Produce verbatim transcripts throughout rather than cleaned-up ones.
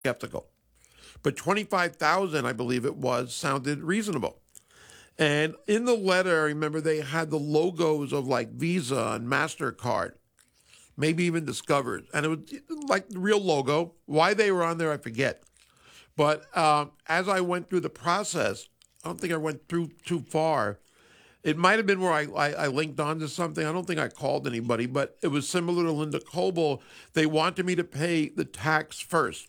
skeptical. But twenty-five thousand, I believe it was, sounded reasonable. And in the letter, I remember they had the logos of like Visa and MasterCard, maybe even Discover. And it was like the real logo. Why they were on there, I forget. But um, as I went through the process, I don't think I went through too far. It might have been where I, I, I linked on to something. I don't think I called anybody, but it was similar to Linda Coble. They wanted me to pay the tax first.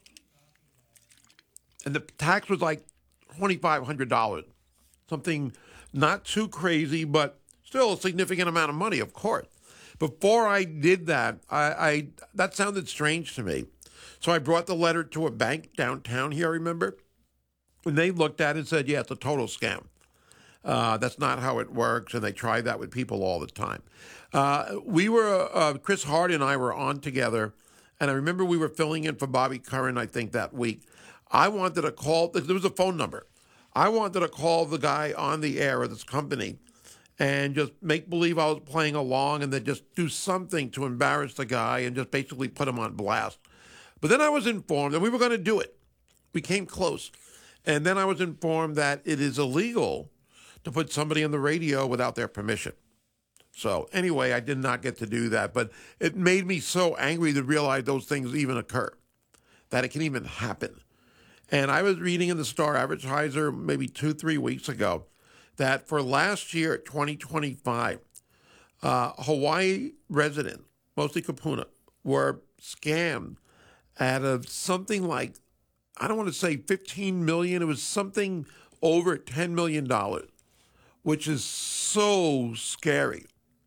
And the tax was like twenty-five hundred dollars. Something not too crazy, but still a significant amount of money, of course. Before I did that, I, I that sounded strange to me. So I brought the letter to a bank downtown here, I remember. And they looked at it and said, yeah, it's a total scam. Uh, that's not how it works, and they try that with people all the time. Uh, we were, uh, Chris Hardy and I were on together, and I remember we were filling in for Bobby Curran, I think, that week. I wanted to call, there was a phone number. I wanted to call the guy on the air of this company and just make believe I was playing along and then just do something to embarrass the guy and just basically put him on blast. But then I was informed, and we were going to do it. We came close. And then I was informed that it is illegal to put somebody on the radio without their permission. So anyway, I did not get to do that, but it made me so angry to realize those things even occur, that it can even happen. And I was reading in the Star Advertiser maybe two, three weeks ago that for last year, twenty twenty-five, uh, Hawaii residents, mostly Kapuna, were scammed out of something like, I don't want to say fifteen million dollars, it was something over ten million dollars. Which is so scary,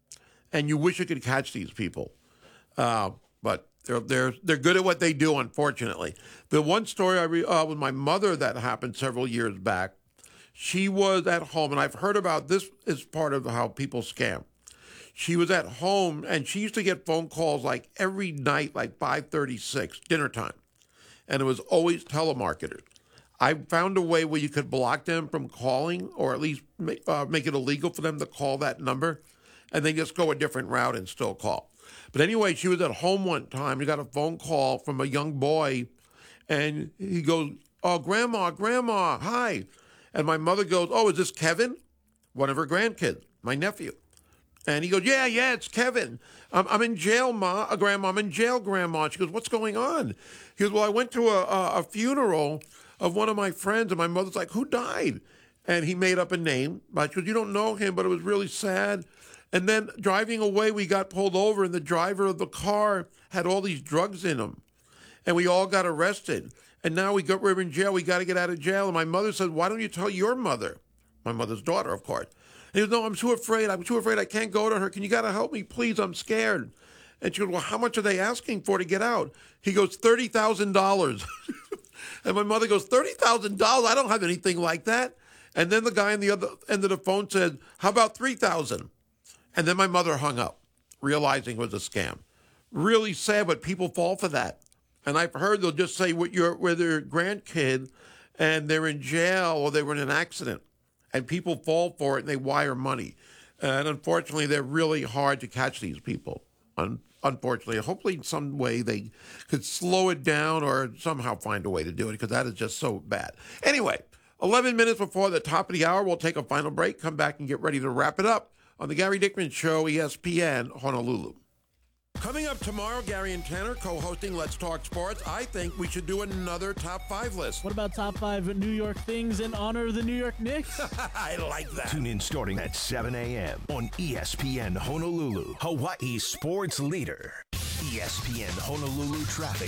and you wish you could catch these people, uh, but they're they're they're good at what they do. Unfortunately, the one story I read uh, with my mother that happened several years back, she was at home, and I've heard about this as part of how people scam. She was at home, and she used to get phone calls like every night, like five thirty-six, dinner time, and it was always telemarketers. I found a way where you could block them from calling, or at least make, uh, make it illegal for them to call that number, and then just go a different route and still call. But anyway, she was at home one time. We got a phone call from a young boy, and he goes, oh, Grandma, Grandma, hi. And my mother goes, oh, is this Kevin? One of her grandkids, my nephew. And he goes, yeah, yeah, it's Kevin. I'm, I'm in jail, Ma, uh, Grandma. I'm in jail, Grandma. She goes, what's going on? He goes, well, I went to a, a, a funeral of one of my friends, and my mother's like, who died? And he made up a name. But she goes, you don't know him, but it was really sad. And then driving away, we got pulled over, and the driver of the car had all these drugs in him. And we all got arrested. And now we got, we're in jail. We got to get out of jail. And my mother said, why don't you tell your mother? My mother's daughter, of course. And he goes, no, I'm too afraid. I'm too afraid. I can't go to her. Can you got to help me, please? I'm scared. And she goes, well, how much are they asking for to get out? He goes, thirty thousand dollars. And my mother goes, thirty thousand dollars? I don't have anything like that. And then the guy on the other end of the phone said, how about three thousand dollars? And then my mother hung up, realizing it was a scam. Really sad, but people fall for that. And I've heard they'll just say what your where their grandkid and they're in jail or they were in an accident. And people fall for it and they wire money. And unfortunately, they're really hard to catch these people. Un- unfortunately, hopefully in some way they could slow it down or somehow find a way to do it, because that is just so bad. Anyway, eleven minutes before the top of the hour, we'll take a final break, come back and get ready to wrap it up on the Gary Dickman Show, E S P N, Honolulu. Coming up tomorrow, Gary and Tanner co-hosting Let's Talk Sports. I think we should do another top five list. What about top five New York things in honor of the New York Knicks? I like that. Tune in starting at seven a.m. on E S P N Honolulu, Hawaii's sports leader. E S P N Honolulu traffic.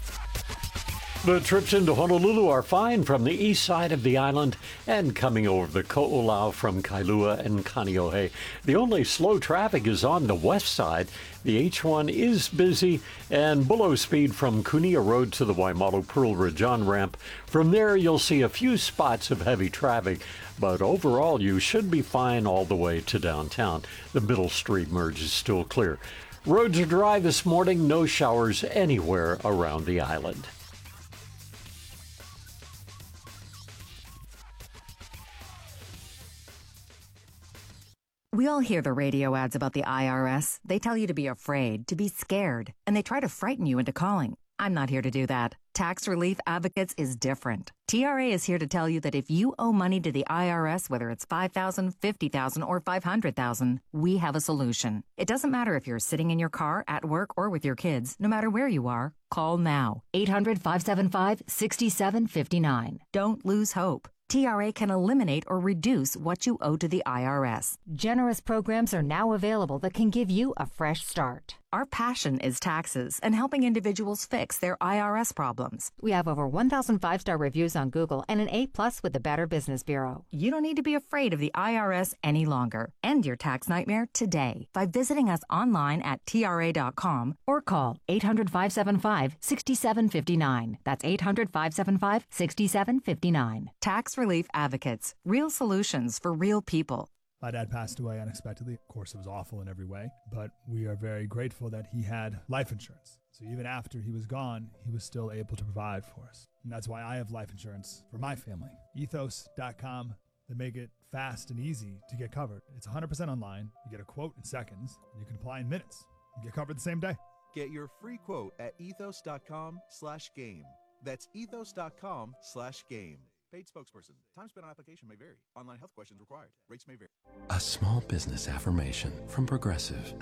The trips into Honolulu are fine from the east side of the island and coming over the Ko'olau from Kailua and Kaneohe. The only slow traffic is on the west side. The H one is busy and below speed from Kunia Road to the Waimalu Pearl Ridge on-ramp. From there, you'll see a few spots of heavy traffic, but overall, you should be fine all the way to downtown. The Middle Street merge is still clear. Roads are dry this morning, no showers anywhere around the island. We all hear the radio ads about the I R S. They tell you to be afraid, to be scared, and they try to frighten you into calling. I'm not here to do that. Tax Relief Advocates is different. T R A is here to tell you that if you owe money to the I R S, whether it's five thousand dollars, fifty thousand dollars, or five hundred thousand dollars, we have a solution. It doesn't matter if you're sitting in your car, at work, or with your kids. No matter where you are, call now. eight hundred, five seven five, six seven five nine. Don't lose hope. T R A can eliminate or reduce what you owe to the I R S. Generous programs are now available that can give you a fresh start. Our passion is taxes and helping individuals fix their I R S problems. We have over one thousand five-star reviews on Google and an A plus with the Better Business Bureau. You don't need to be afraid of the I R S any longer. End your tax nightmare today by visiting us online at T R A dot com or call eight hundred, five seven five, six seven five nine. That's eight hundred, five seven five, six seven five nine. Tax Relief Advocates. Real solutions for real people. My dad passed away unexpectedly. Of course, it was awful in every way, but we are very grateful that he had life insurance. So even after he was gone, he was still able to provide for us. And that's why I have life insurance for my family. ethos dot com. They make it fast and easy to get covered. It's one hundred percent online. You get a quote in seconds, and you can apply in minutes. You get covered the same day. Get your free quote at ethos dot com slash game. That's ethos dot com slash game. Paid spokesperson. Time spent on application may vary. Online health questions required. Rates may vary. A small business affirmation from Progressive.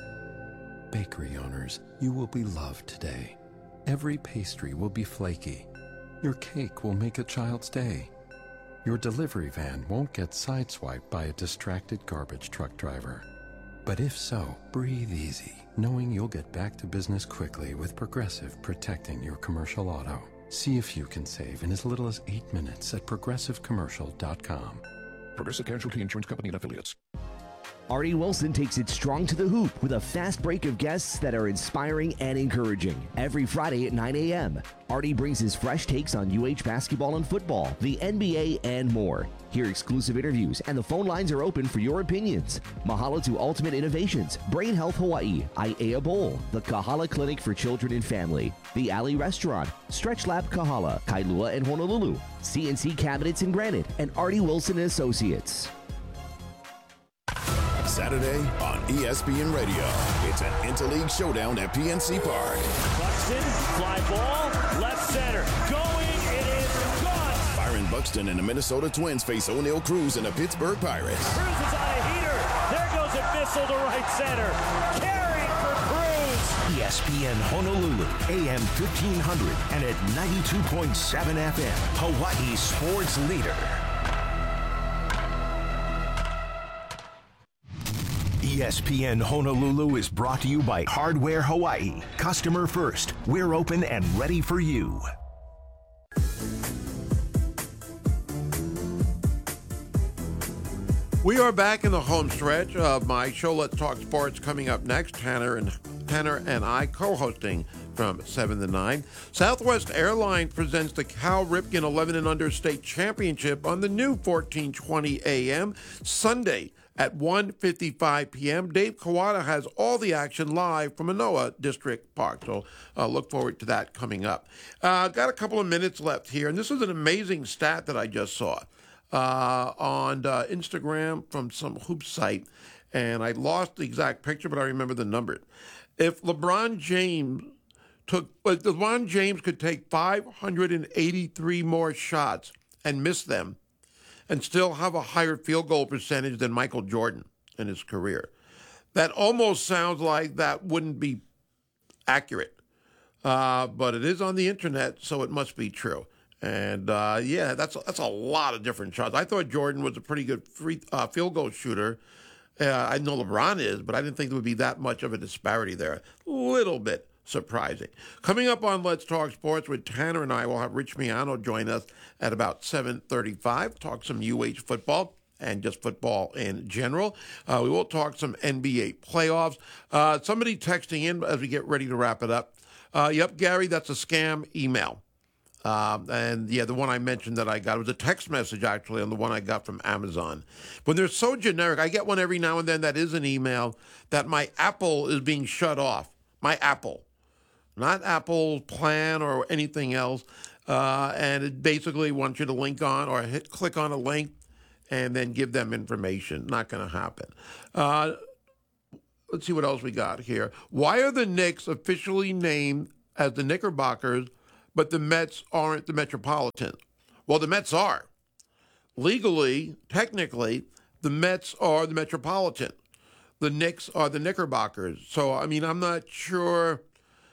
Bakery owners, you will be loved today. Every pastry will be flaky. Your cake will make a child's day. Your delivery van won't get sideswiped by a distracted garbage truck driver. But if so, breathe easy, knowing you'll get back to business quickly with Progressive protecting your commercial auto. See if you can save in as little as eight minutes at progressive commercial dot com. Progressive Casualty Insurance Company and Affiliates. Artie Wilson takes it strong to the hoop with a fast break of guests that are inspiring and encouraging. Every Friday at nine a.m., Artie brings his fresh takes on U H basketball and football, the N B A, and more. Hear exclusive interviews, and the phone lines are open for your opinions. Mahalo to Ultimate Innovations, Brain Health Hawaii, Aiea Bowl, the Kahala Clinic for Children and Family, the Alley Restaurant, Stretch Lab Kahala, Kailua and Honolulu, C N C Cabinets and Granite, and Artie Wilson and Associates. Saturday on E S P N Radio. It's an interleague showdown at P N C Park. Buxton, fly ball, left center. Going, it is gone. Byron Buxton and the Minnesota Twins face O'Neal Cruz and the Pittsburgh Pirates. Cruz is on a heater. There goes a missile to right center. Carry for Cruz. E S P N Honolulu, A M fifteen hundred and at ninety-two point seven F M. Hawaii sports leader. E S P N Honolulu is brought to you by Hardware Hawaii. Customer first. We're open and ready for you. We are back in the home stretch of my show, Let's Talk Sports, coming up next. Tanner and Tanner and I co-hosting from seven to nine. Southwest Airlines presents the Cal Ripken eleven and Under State Championship on the new fourteen twenty A M Sunday at one fifty-five p.m. Dave Kawada has all the action live from Manoa District Park, so uh, look forward to that coming up. Uh, got a couple of minutes left here, and this is an amazing stat that I just saw uh, on uh, Instagram from some hoop site, and I lost the exact picture, but I remember the number. If LeBron James took, if LeBron James could take five hundred eighty-three more shots and miss them, and still have a higher field goal percentage than Michael Jordan in his career. That almost sounds like that wouldn't be accurate, uh, but it is on the internet, so it must be true. And uh, yeah, that's that's a lot of different shots. I thought Jordan was a pretty good free uh, field goal shooter. Uh, I know LeBron is, but I didn't think there would be that much of a disparity there. A little bit surprising. Coming up on Let's Talk Sports with Tanner and I, will have Rich Miano join us at about seven thirty-five, talk some U H football and just football in general. Uh, we will talk some N B A playoffs. Uh, somebody texting in as we get ready to wrap it up. Uh, yep, Gary, that's a scam email. Um, and yeah, the one I mentioned that I got, it was a text message actually on the one I got from Amazon. When they're so generic, I get one every now and then that is an email that my Apple is being shut off. My Apple. Not Apple plan or anything else. Uh, and it basically wants you to link on or hit click on a link and then give them information. Not going to happen. Uh, let's see what else we got here. Why are the Knicks officially named as the Knickerbockers, but the Mets aren't the Metropolitans. Well, the Mets are. Legally, technically, the Mets are the Metropolitan. The Knicks are the Knickerbockers. So, I mean, I'm not sure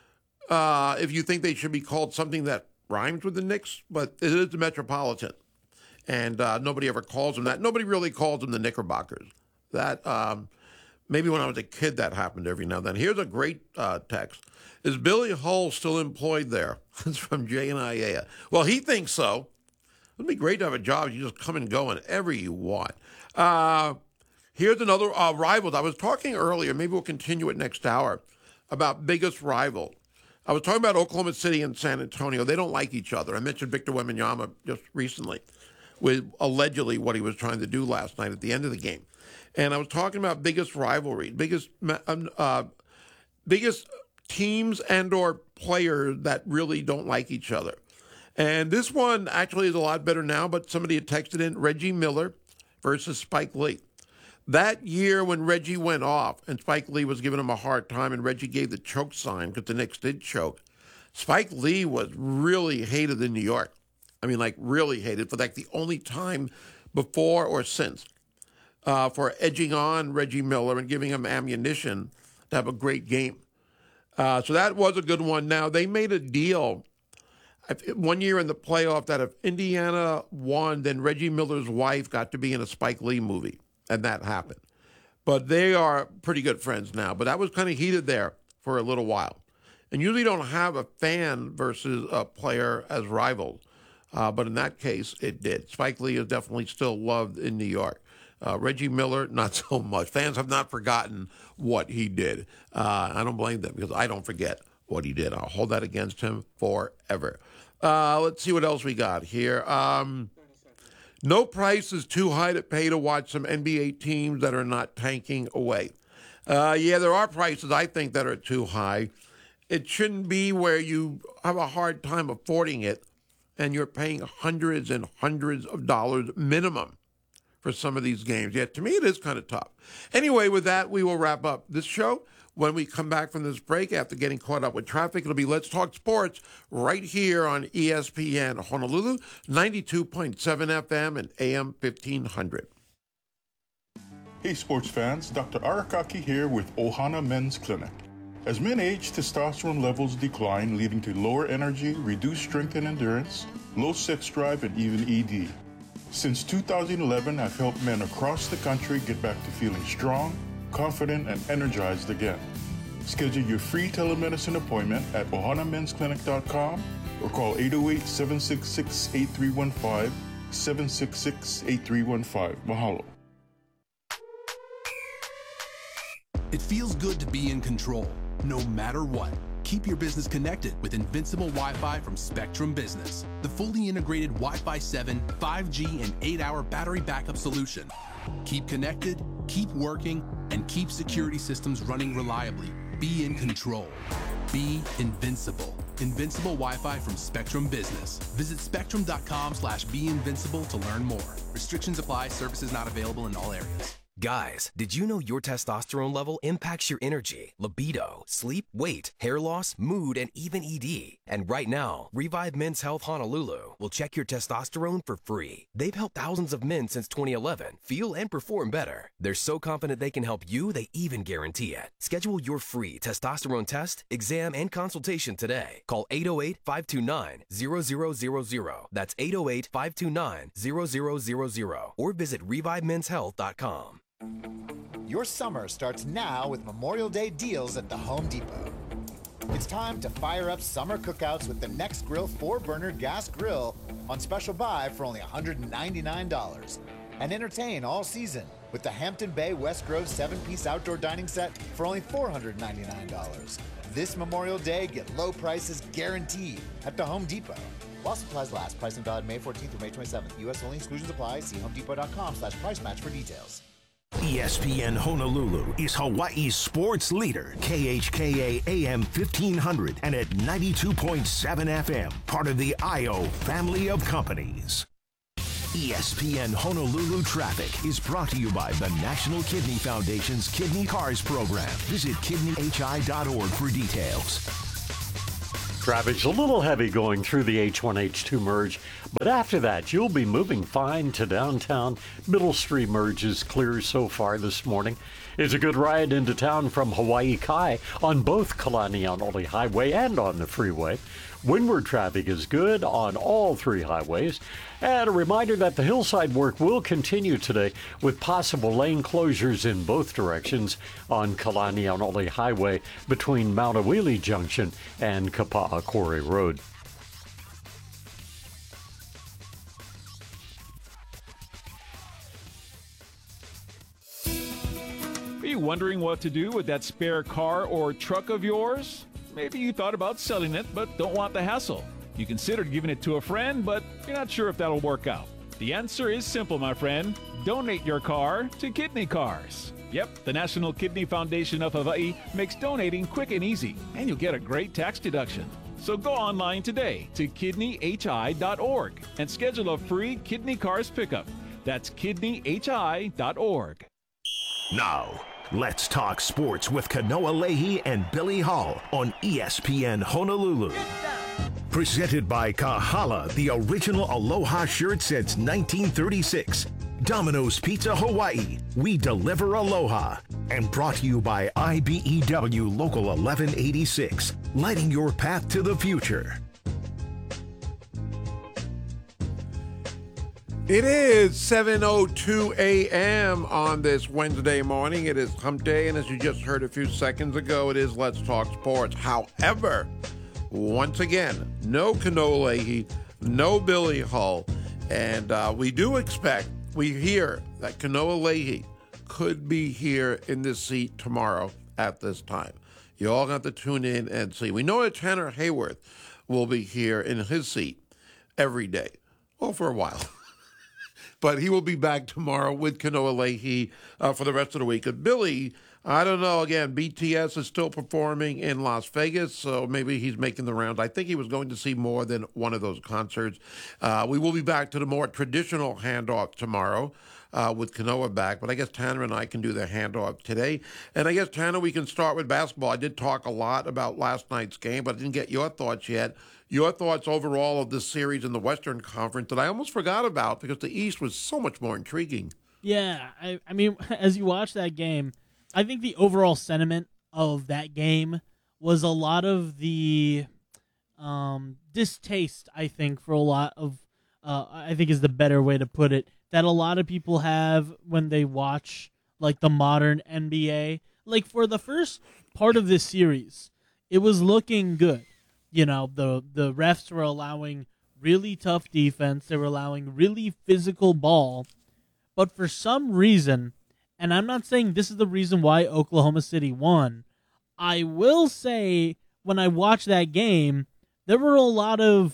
uh, if you think they should be called something that rhymes with the Knicks, but it is the Metropolitan. And uh, nobody ever calls them that. Nobody really calls them the Knickerbockers. That, um, maybe when I was a kid, that happened every now and then. Here's a great uh, text. Is Billy Hull still employed there? It's from J N I A. Well, he thinks so. It'd be great to have a job. You just come and go whenever you want. Uh, here's another uh, rivals. I was talking earlier, maybe we'll continue it next hour, about biggest rival. I was talking about Oklahoma City and San Antonio. They don't like each other. I mentioned Victor Wembanyama just recently with allegedly what he was trying to do last night at the end of the game. And I was talking about biggest rivalry, biggest uh, biggest teams and or players that really don't like each other. And this one actually is a lot better now, but somebody had texted in Reggie Miller versus Spike Lee. That year when Reggie went off and Spike Lee was giving him a hard time and Reggie gave the choke sign because the Knicks did choke, Spike Lee was really hated in New York. I mean, like really hated for like the only time before or since uh, for edging on Reggie Miller and giving him ammunition to have a great game. Uh, so that was a good one. Now, they made a deal one year in the playoff that if Indiana won, then Reggie Miller's wife got to be in a Spike Lee movie, and that happened. But they are pretty good friends now. But that was kind of heated there for a little while. And usually don't have a fan versus a player as rivals. Uh, but in that case, it did. Spike Lee is definitely still loved in New York. Uh, Reggie Miller, not so much. Fans have not forgotten what he did. Uh, I don't blame them because I don't forget what he did. I'll hold that against him forever. Uh, let's see what else we got here. Um, no price is too high to pay to watch some N B A teams that are not tanking away. Uh, yeah, there are prices, I think, that are too high. It shouldn't be where you have a hard time affording it and you're paying hundreds and hundreds of dollars minimum for some of these games. Yeah, to me, it is kind of tough. Anyway, with that, we will wrap up this show. When we come back from this break, after getting caught up with traffic, it'll be Let's Talk Sports right here on E S P N Honolulu, ninety-two point seven F M and A M fifteen hundred. Hey sports fans, Doctor Arakaki here with Ohana Men's Clinic. As men age, testosterone levels decline, leading to lower energy, reduced strength and endurance, low sex drive, and even E D. Since two thousand eleven, I've helped men across the country get back to feeling strong, confident, and energized again. Schedule your free telemedicine appointment at ohana mens clinic dot com or call eight oh eight, seven six six, eight three one five, seven six six, eight three one five. Mahalo. It feels good to be in control, no matter what. Keep your business connected with Invincible Wi-Fi from Spectrum Business, the fully integrated Wi-Fi seven, five G, and eight hour battery backup solution. Keep connected, keep working, and keep security systems running reliably. Be in control. Be invincible. Invincible Wi-Fi from Spectrum Business. Visit spectrum.com slash be invincible to learn more. Restrictions apply. Services not available in all areas. Guys, did you know your testosterone level impacts your energy, libido, sleep, weight, hair loss, mood, and even E D? And right now, Revive Men's Health Honolulu will check your testosterone for free. They've helped thousands of men since twenty eleven feel and perform better. They're so confident they can help you, they even guarantee it. Schedule your free testosterone test, exam, and consultation today. Call eight oh eight, five two nine, zero zero zero zero. That's eight oh eight, five two nine, zero zero zero zero. Or visit revive mens health dot com. Your summer starts now with Memorial Day deals at the Home Depot. It's time to fire up summer cookouts with the Next Grill four burner gas grill on special buy for only one hundred ninety-nine dollars. And entertain all season with the Hampton Bay West Grove seven piece outdoor dining set for only four hundred ninety-nine dollars. This Memorial Day, get low prices guaranteed at the Home Depot. While supplies last, pricing valid May fourteenth through May twenty-seventh. U S only, exclusions apply. See homedepot.com slash price match for details. E S P N Honolulu is Hawaii's sports leader. K H K A A M fifteen hundred and at ninety-two point seven F M. Part of the I O family of companies. E S P N Honolulu Traffic is brought to you by the National Kidney Foundation's Kidney Cars program. Visit kidney h i dot org for details. Traffic's a little heavy going through the H one H two merge, but after that, you'll be moving fine to downtown. Middle Street merge is clear so far this morning. It's a good ride into town from Hawaii Kai on both Kalaniaʻole Highway and on the freeway. Windward traffic is good on all three highways. And a reminder that the hillside work will continue today with possible lane closures in both directions on Kalaniaʻole Highway between Mount Awili Junction and Kapa'a Quarry Road. Are you wondering what to do with that spare car or truck of yours? Maybe you thought about selling it, but don't want the hassle. You considered giving it to a friend, but you're not sure if that'll work out. The answer is simple, my friend. Donate your car to Kidney Cars. Yep, the National Kidney Foundation of Hawaii makes donating quick and easy, and you'll get a great tax deduction. So go online today to kidney h i dot org and schedule a free Kidney Cars pickup. That's kidney h i dot org. Now, let's talk sports with Kanoa Leahy and Billy Hall on E S P N Honolulu. Presented by Kahala, the original Aloha shirt since nineteen thirty-six. Domino's Pizza Hawaii, we deliver aloha. And brought to you by I B E W Local eleven eighty-six, lighting your path to the future. It is seven oh two a.m. on this Wednesday morning. It is Hump Day, and as you just heard a few seconds ago, it is Let's Talk Sports. However, once again, no Kanoa Leahy, no Billy Hull, and uh, we do expect, we hear that Kanoa Leahy could be here in this seat tomorrow at this time. You all have to tune in and see. We know that Tanner Hayworth will be here in his seat every day, well, for a while. But he will be back tomorrow with Kanoa Leahy uh, for the rest of the week. And Billy, I don't know, again, B T S is still performing in Las Vegas, so maybe he's making the rounds. I think he was going to see more than one of those concerts. Uh, we will be back to the more traditional handoff tomorrow uh, with Kanoa back, but I guess Tanner and I can do the handoff today. And I guess, Tanner, we can start with basketball. I did talk a lot about last night's game, but I didn't get your thoughts yet. Your thoughts overall of this series in the Western Conference that I almost forgot about because the East was so much more intriguing. Yeah, I, I mean, as you watch that game, I think the overall sentiment of that game was a lot of the um, distaste, I think, for a lot of, uh, I think is the better way to put it, that a lot of people have when they watch, like, the modern N B A. Like, for the first part of this series, it was looking good. You know, the the refs were allowing really tough defense. They were allowing really physical ball. But for some reason, and I'm not saying this is the reason why Oklahoma City won, I will say when I watched that game, there were a lot of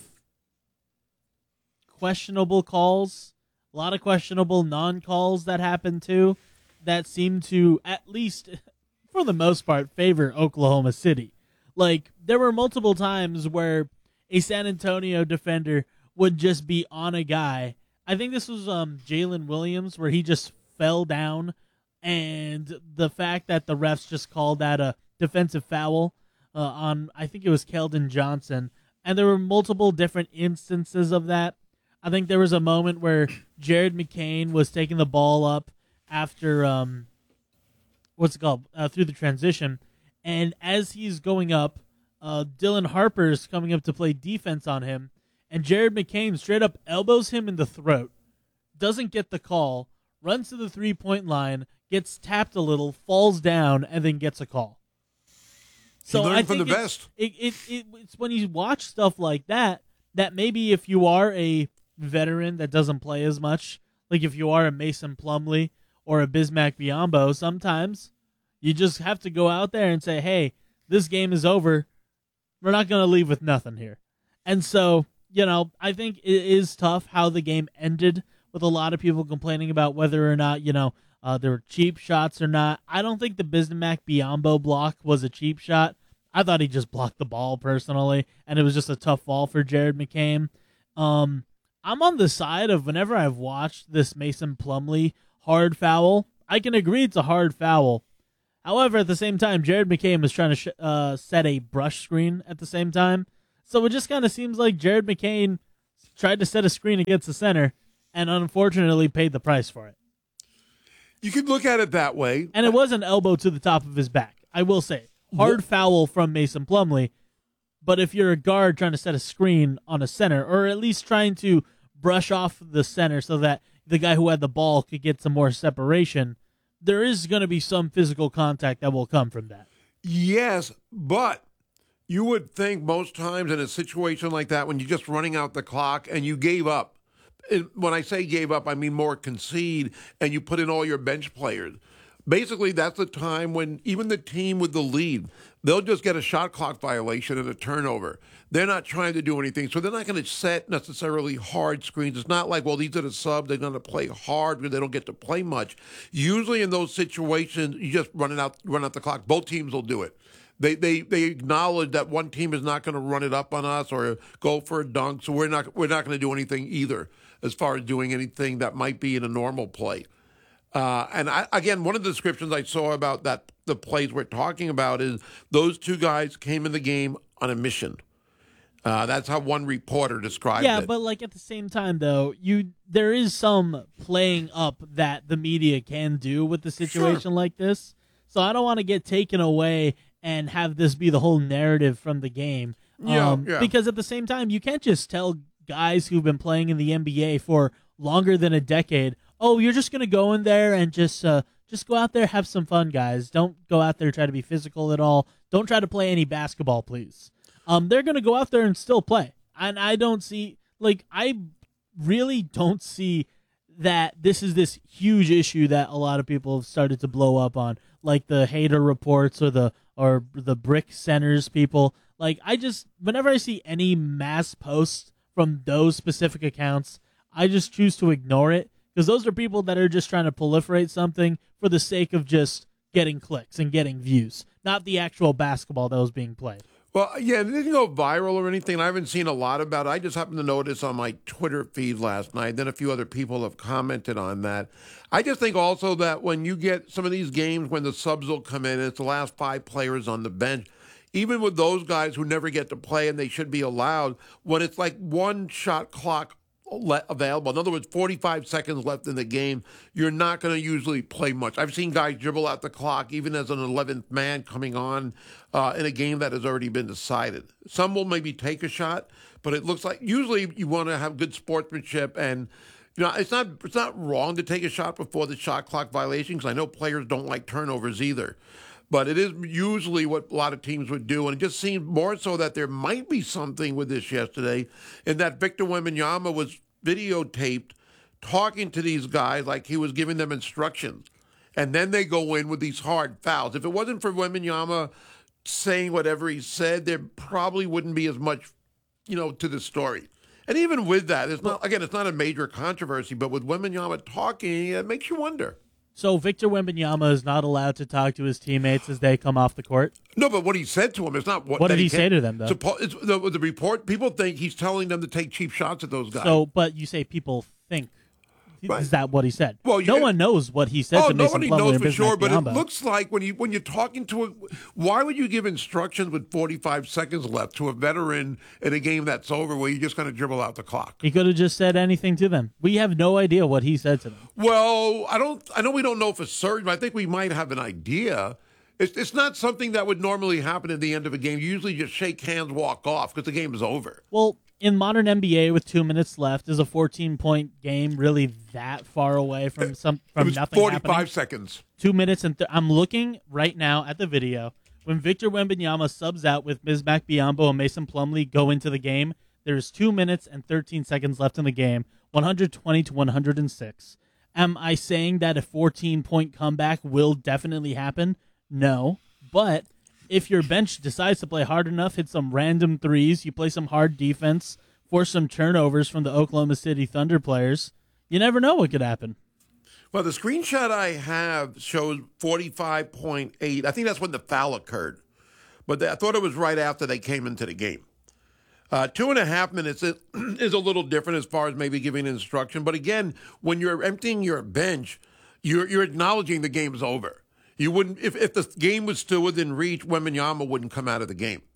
questionable calls, a lot of questionable non-calls that happened too, that seemed to, at least for the most part, favor Oklahoma City. Like, there were multiple times where a San Antonio defender would just be on a guy. I think this was um, Jalen Williams, where he just fell down, and the fact that the refs just called that a defensive foul uh, on, I think it was Keldon Johnson, and there were multiple different instances of that. I think there was a moment where Jared McCain was taking the ball up after, um, what's it called, uh, through the transition, and as he's going up, uh, Dylan Harper's coming up to play defense on him, and Jared McCain straight up elbows him in the throat, doesn't get the call, runs to the three-point line, gets tapped a little, falls down, and then gets a call. So he learned I from think the it's, best. It, it, it, it's when you watch stuff like that, that maybe if you are a veteran that doesn't play as much, like if you are a Mason Plumlee or a Bismack Biyombo, sometimes you just have to go out there and say, hey, this game is over. We're not going to leave with nothing here. And so, you know, I think it is tough how the game ended with a lot of people complaining about whether or not, you know, uh, there were cheap shots or not. I don't think the Bismack Biyombo block was a cheap shot. I thought he just blocked the ball personally, and it was just a tough fall for Jared McCain. Um, I'm on the side of whenever I've watched this Mason Plumlee hard foul, I can agree it's a hard foul. However, at the same time, Jared McCain was trying to sh- uh, set a brush screen at the same time. So it just kind of seems like Jared McCain tried to set a screen against the center and unfortunately paid the price for it. You could look at it that way. And it was an elbow to the top of his back, I will say. Hard What? foul from Mason Plumlee. But if you're a guard trying to set a screen on a center, or at least trying to brush off the center so that the guy who had the ball could get some more separation, there is going to be some physical contact that will come from that. Yes, but you would think most times in a situation like that, when you're just running out the clock and you gave up, and when I say gave up, I mean more concede, and you put in all your bench players. Basically, that's the time when even the team with the lead, they'll just get a shot clock violation and a turnover. They're not trying to do anything, so they're not going to set necessarily hard screens. It's not like, well, these are the subs, they're going to play hard because they don't get to play much. Usually in those situations, you just run it out, run out the clock. Both teams will do it. They they they acknowledge that one team is not going to run it up on us or go for a dunk, so we're not we're not going to do anything either as far as doing anything that might be in a normal play. Uh, and I, again, one of the descriptions I saw about that the plays we're talking about is those two guys came in the game on a mission. Uh, that's how one reporter described yeah, it. Yeah, but like at the same time, though, you there is some playing up that the media can do with the situation Sure. like this. So I don't want to get taken away and have this be the whole narrative from the game. Yeah, um, yeah. Because at the same time, you can't just tell guys who've been playing in the N B A for longer than a decade, oh, you're just going to go in there and just uh, just go out there, have some fun, guys. Don't go out there try to be physical at all. Don't try to play any basketball, please. Um, they're going to go out there and still play. And I don't see, like, I really don't see that this is this huge issue that a lot of people have started to blow up on, like the hater reports or the or the brick centers people. Like, I just, whenever I see any mass posts from those specific accounts, I just choose to ignore it, because those are people that are just trying to proliferate something for the sake of just getting clicks and getting views, not the actual basketball that was being played. Well, yeah, it didn't go viral or anything. I haven't seen a lot about it. I just happened to notice on my Twitter feed last night. Then a few other people have commented on that. I just think also that when you get some of these games when the subs will come in and it's the last five players on the bench, even with those guys who never get to play and they should be allowed, when it's like one shot clock le- available, in other words, forty-five seconds left in the game, you're not going to usually play much. I've seen guys dribble out the clock, even as an eleventh man coming on uh, in a game that has already been decided. Some will maybe take a shot, but it looks like usually you want to have good sportsmanship, and you know it's not it's not wrong to take a shot before the shot clock violation, because I know players don't like turnovers either. But it is usually what a lot of teams would do, and it just seemed more so that there might be something with this yesterday, in that Victor Wembanyama was videotaped talking to these guys like he was giving them instructions, and then they go in with these hard fouls. If it wasn't for Wembanyama saying whatever he said, there probably wouldn't be as much, you know, to the story. And even with that, it's not again, it's not a major controversy, but with Wembanyama talking, it makes you wonder. So Victor Wembanyama is not allowed to talk to his teammates as they come off the court? No, but what he said to them is not what. What did that he can- say to them, though? Suppo- it's, the, the report, people think he's telling them to take cheap shots at those guys. So, but you say people think. Right. Is that what he said? Well, no you- one knows what he said Oh, to Mason nobody Plumlee knows and for Bismack sure, but it Biyombo. looks like when you when you're talking to a, why would you give instructions with forty-five seconds left to a veteran in a game that's over where you're just going to dribble out the clock? He could have just said anything to them. We have no idea what he said to them. Well, I don't. I know we don't know for certain, but I think we might have an idea. It's it's not something that would normally happen at the end of a game. You usually just shake hands, walk off because the game is over. Well, in modern N B A with two minutes left, is a fourteen-point game really that far away from some from it was nothing forty-five happening? seconds. Two minutes and th- I'm looking right now at the video. When Victor Wembanyama subs out with Bismack Biyombo and Mason Plumlee go into the game, there's two minutes and thirteen seconds left in the game, one hundred twenty to one hundred six. Am I saying that a fourteen-point comeback will definitely happen? No, but if your bench decides to play hard enough, hit some random threes, you play some hard defense, force some turnovers from the Oklahoma City Thunder players, you never know what could happen. Well, the screenshot I have shows forty-five point eight. I think that's when the foul occurred. But I thought it was right after they came into the game. Uh, two and a half minutes is, is a little different as far as maybe giving instruction. But again, when you're emptying your bench, you're, you're acknowledging the game's over. You wouldn't if, if the game was still within reach, Wembanyama wouldn't come out of the game.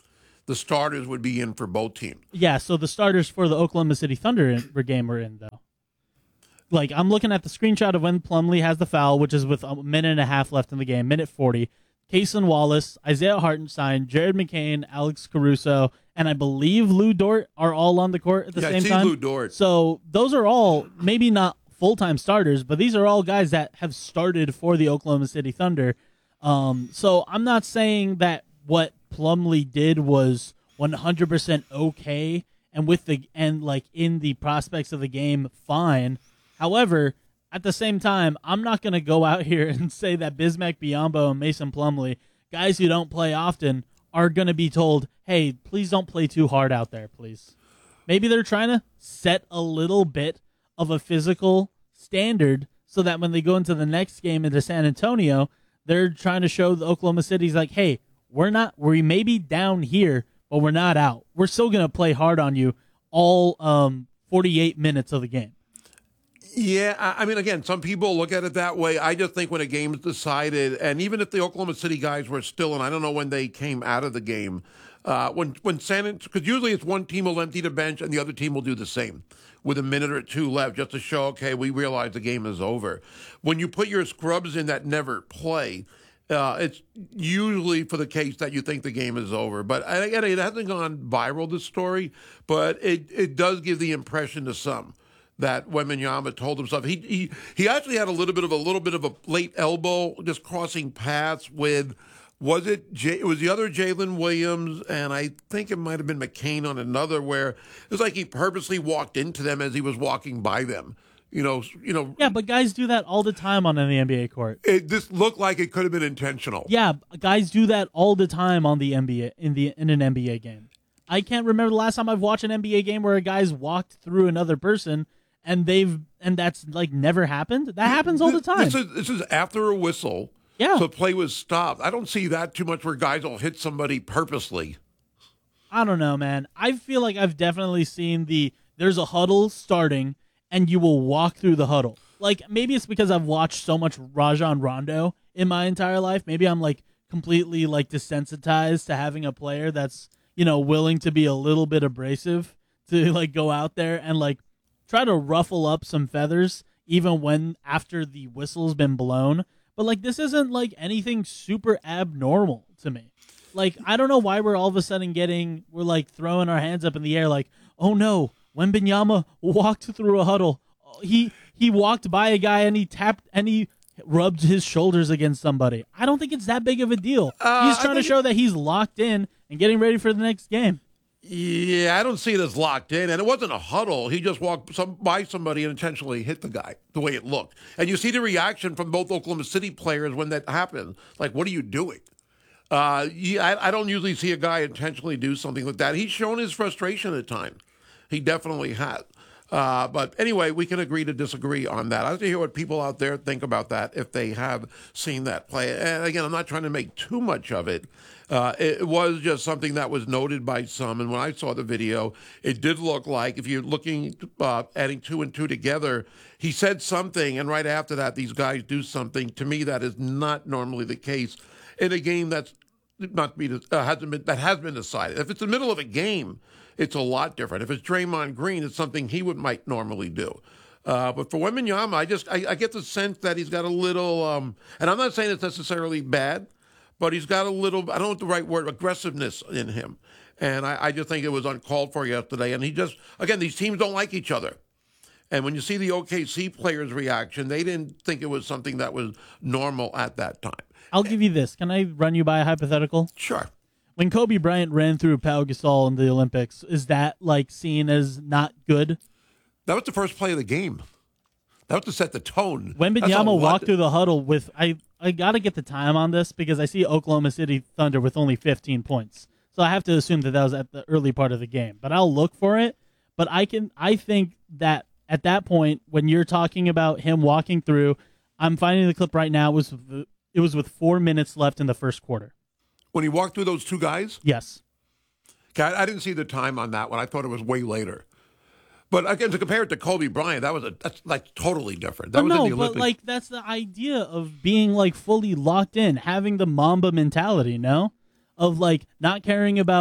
the starters would be in for both teams. Yeah, so the starters for the Oklahoma City Thunder in, game are in, though. Like, I'm looking at the screenshot of when Plumlee has the foul, which is with a minute and a half left in the game, minute forty. Cason Wallace, Isaiah Hartenstein, Jared McCain, Alex Caruso, and I believe Lou Dort are all on the court at the yeah, same see time. Lou Dort. So those are all maybe not full-time starters, but these are all guys that have started for the Oklahoma City Thunder. Um, so I'm not saying that what Plumlee did was one hundred percent okay, and with the and like in the prospects of the game, fine. However, at the same time, I'm not going to go out here and say that Bismack Biyombo and Mason Plumlee, guys who don't play often, are going to be told, hey, please don't play too hard out there, please. Maybe they're trying to set a little bit of a physical standard so that when they go into the next game into San Antonio, they're trying to show the Oklahoma City's like, hey, we're not, we may be down here, but we're not out. We're still going to play hard on you all um, forty-eight minutes of the game. Yeah, I mean, again, some people look at it that way. I just think when a game is decided, and even if the Oklahoma City guys were still, and I don't know when they came out of the game, uh, when when San, because usually it's one team will empty the bench and the other team will do the same with a minute or two left, just to show, okay, we realize the game is over. When you put your scrubs in that never play, uh, it's usually for the case that you think the game is over. But again, it hasn't gone viral, this story, but it it does give the impression to some that Wembanyama told himself he he he actually had a little bit of a little bit of a late elbow, just crossing paths with, was it J, it was the other Jalen Williams, and I think it might have been McCain on another, where it was like he purposely walked into them as he was walking by them. You know, you know. Yeah, but guys do that all the time on the N B A court. It just looked like it could have been intentional. Yeah, guys do that all the time on the N B A in the in an N B A game. I can't remember the last time I've watched an N B A game where a guy's walked through another person. And they've and that's like never happened. That happens all the time. This is, this is after a whistle. Yeah. So play was stopped. I don't see that too much where guys will hit somebody purposely. I don't know, man. I feel like I've definitely seen the there's a huddle starting and you will walk through the huddle. Like maybe it's because I've watched so much Rajon Rondo in my entire life. Maybe I'm like completely like desensitized to having a player that's, you know, willing to be a little bit abrasive to like go out there and like try to ruffle up some feathers even when after the whistle's been blown. But like this isn't like anything super abnormal to me. Like I don't know why we're all of a sudden getting we're like throwing our hands up in the air like, oh no, Wembanyama walked through a huddle. He he walked by a guy and he tapped and he rubbed his shoulders against somebody. I don't think it's that big of a deal. Uh, he's trying to show that he's locked in and getting ready for the next game. Yeah, I don't see it as locked in. And it wasn't a huddle. He just walked some, by somebody and intentionally hit the guy, the way it looked. And you see the reaction from both Oklahoma City players when that happened. Like, what are you doing? Uh, yeah, I, I don't usually see a guy intentionally do something like that. He's shown his frustration at times. He definitely has. Uh, but anyway, we can agree to disagree on that. I'd like to hear what people out there think about that if they have seen that play. And again, I'm not trying to make too much of it. Uh, it was just something that was noted by some. And when I saw the video, it did look like, if you're looking, uh, adding two and two together, he said something. And right after that, these guys do something. To me, that is not normally the case in a game that's not be, uh, hasn't been, that has been decided. If it's the middle of a game, it's a lot different. If it's Draymond Green, it's something he would might normally do. Uh, but for Wembanyama, I just I, I get the sense that he's got a little, um, and I'm not saying it's necessarily bad, but he's got a little, I don't know what the right word, aggressiveness in him. And I, I just think it was uncalled for yesterday. And he just, again, these teams don't like each other. And when you see the O K C players' reaction, they didn't think it was something that was normal at that time. I'll give you this. Can I run you by a hypothetical? Sure. When Kobe Bryant ran through Pau Gasol in the Olympics, is that like seen as not good? That was the first play of the game. That was to set the tone. Wembanyama walked through the huddle with, I, I got to get the time on this because I see Oklahoma City Thunder with only fifteen points. So I have to assume that that was at the early part of the game. But I'll look for it. But I can, I think that at that point, when you're talking about him walking through, I'm finding the clip right now. It was, it was with four minutes left in the first quarter. When he walked through those two guys? Yes. Okay, I didn't see the time on that one. I thought it was way later. But again, to compare it to Kobe Bryant, that was a that's like totally different. That but was no, in the Olympics. but like that's the idea of being like fully locked in, having the Mamba mentality, no? Of like not caring about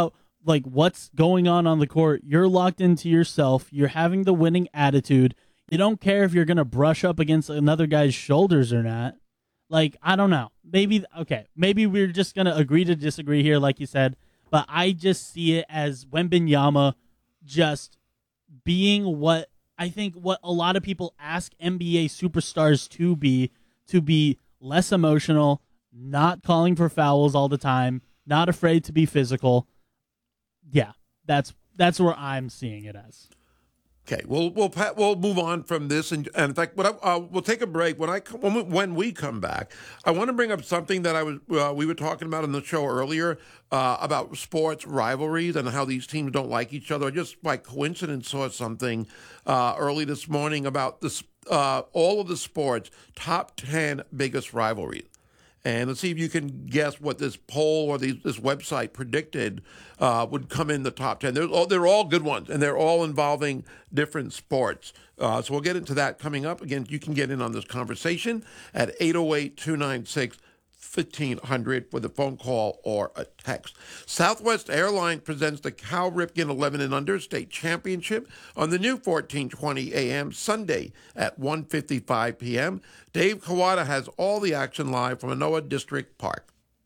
like what's going on on the court. You're locked into yourself. You're having the winning attitude. You don't care if you're going to brush up against another guy's shoulders or not. Like, I don't know. Maybe, okay, maybe we're just going to agree to disagree here, like you said. But I just see it as Wembanyama just being what I think what a lot of people ask N B A superstars to be, to be less emotional, not calling for fouls all the time, not afraid to be physical. Yeah, that's that's where I'm seeing it as. Okay, we'll we'll we'll move on from this, and, and in fact, what I, uh, we'll take a break. When I when we, when we come back, I want to bring up something that I was uh, we were talking about in the show earlier uh, about sports rivalries and how these teams don't like each other. I just by coincidence saw something uh, early this morning about this uh, all of the sports top ten biggest rivalries. And let's see if you can guess what this poll or these, this website predicted uh, would come in the top ten. They're all, they're all good ones, and they're all involving different sports. Uh, so we'll get into that coming up. Again, you can get in on this conversation at eight oh eight, two nine six, fifteen hundred with a phone call or a text. Southwest Airlines presents the Cal Ripken eleven and Under State Championship on the new fourteen twenty A M Sunday at one fifty-five p.m. Dave Kawada has all the action live from Anoa District Park.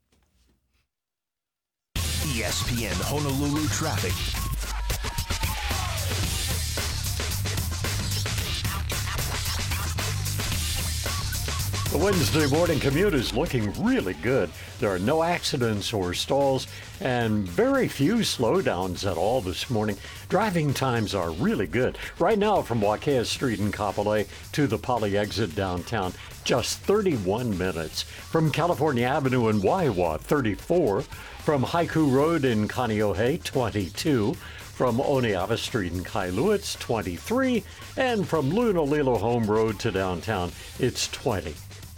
E S P N Honolulu traffic. The Wednesday morning commute is looking really good. There are no accidents or stalls and very few slowdowns at all this morning. Driving times are really good. Right now from Wakea Street in Kapolei to the Poly exit downtown, just thirty-one minutes. From California Avenue in Waiwa, thirty-four. From Haiku Road in Kaneohe, twenty-two. From Oneava Street in Kailua, it's twenty-three. And from Lunalilo Home Road to downtown, it's twenty.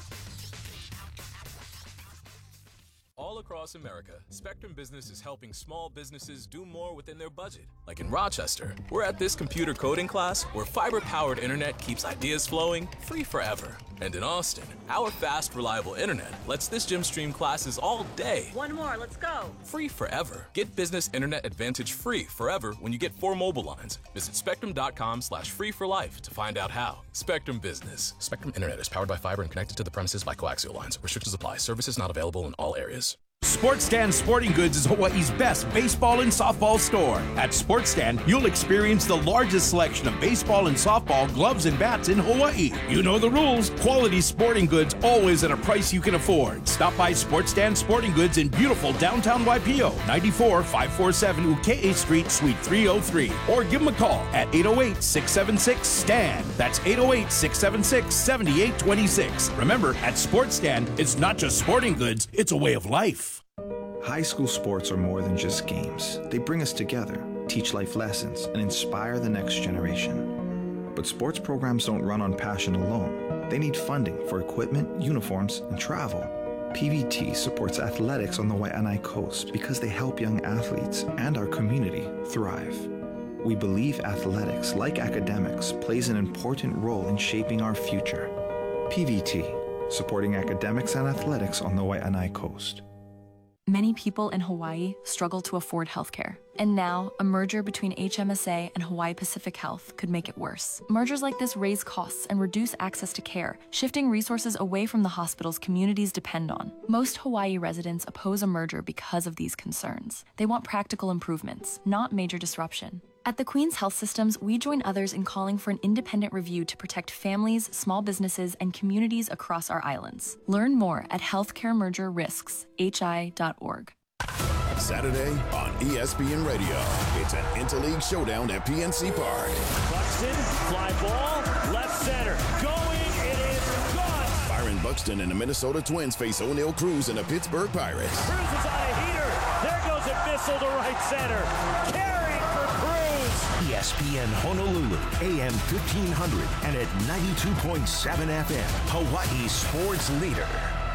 All across America, Spectrum Business is helping small businesses do more within their budget. Like in Rochester, we're at this computer coding class where fiber-powered internet keeps ideas flowing free forever. And in Austin, our fast, reliable internet lets this gym stream classes all day. One more, let's go. Free forever. Get Business Internet Advantage free forever when you get four mobile lines. Visit spectrum.com slash free for life to find out how. Spectrum Business. Spectrum Internet is powered by fiber and connected to the premises by coaxial lines. Restrictions apply. Services not available in all areas. Sports Stand Sporting Goods is Hawaii's best baseball and softball store. At Sports Stand, you'll experience the largest selection of baseball and softball gloves and bats in Hawaii. You know the rules. Quality sporting goods always at a price you can afford. Stop by Sports Stand Sporting Goods in beautiful downtown Waipio, ninety-four five forty-seven Ukea Street, Suite three oh three. Or give them a call at eight oh eight, six seven six, S T A N. That's eight oh eight, six seven six, seven eight two six. Remember, at Sports Stand, it's not just sporting goods, it's a way of life. High school sports are more than just games. They bring us together, teach life lessons, and inspire the next generation. But sports programs don't run on passion alone. They need funding for equipment, uniforms, and travel. P V T supports athletics on the Waianae Coast because they help young athletes and our community thrive. We believe athletics, like academics, plays an important role in shaping our future. P V T, supporting academics and athletics on the Waianae Coast. Many people in Hawaii struggle to afford healthcare. And now, a merger between H M S A and Hawaii Pacific Health could make it worse. Mergers like this raise costs and reduce access to care, shifting resources away from the hospitals communities depend on. Most Hawaii residents oppose a merger because of these concerns. They want practical improvements, not major disruption. At the Queen's Health Systems, we join others in calling for an independent review to protect families, small businesses, and communities across our islands. Learn more at healthcare merger risks h i dot org. Saturday on E S P N Radio, it's an interleague showdown at P N C Park. Buxton, fly ball, left center, going, it is gone. Byron Buxton and the Minnesota Twins face O'Neal Cruz and the Pittsburgh Pirates. Cruz is on a heater, there goes a missile to right center. Carrying for Cruz. E S P N Honolulu, A M fifteen hundred and at ninety-two point seven F M, Hawaii sports leader.